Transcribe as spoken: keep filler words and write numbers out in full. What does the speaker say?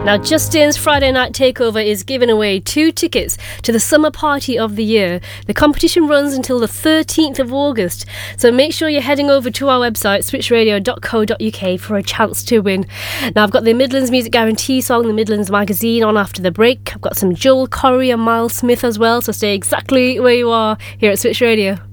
Now, Justin's Friday Night Takeover is giving away two tickets to the Summer Party of the Year. The competition runs until the thirteenth of August, so make sure you're heading over to our website, switch radio dot co dot uk, for a chance to win. Now, I've got the Midlands Music Guarantee song, the Midlands Magazine, on after the break. I've got some Joel Corry and Miles Smith as well, so stay exactly where you are here at Switch Radio.